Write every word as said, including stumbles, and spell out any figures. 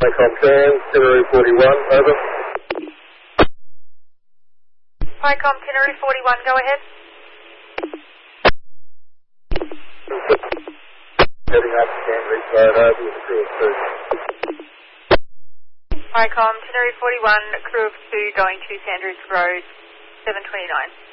Icon ten, Tenerife forty-one, over. Icon Tenerife forty-one, go ahead. Heading up to Tenerife Road, over with a crew of two. Icon Tenerife forty-one, crew of two going to Sandridge Road, seven twenty-nine.